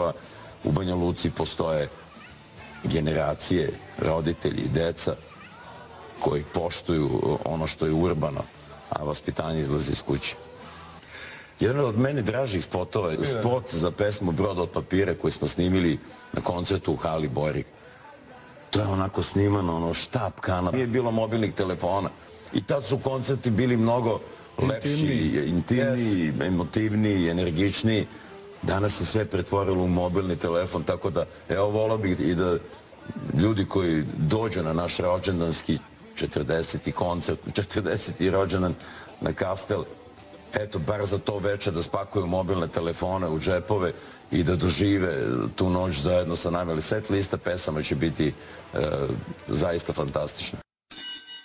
gradova. U Banja Luci postoje generacije, roditelji i deca koji poštuju ono što je urbano, a vaspitanje izlazi iz kuće. Jedan od mene dražih spotova je spot za pesmu Brod od papira koji smo snimili na koncertu u hali Borik. To je onako snimano, štap kanal. Nije bilo mobilnih telefona. I tad su koncerti bili mnogo lepši, intimniji, emotivniji, energičniji. Danas se sve pretvorilo u mobilni telefon, tako da, evo, volao bih i da ljudi koji dođu na naš rođendanski 40. koncert, 40. rođendan na Kastel, eto, bar za to veče da spakuju mobilne telefone u džepove i da dožive tu noć zajedno sa nama. Set lista pesama će biti zaista fantastična.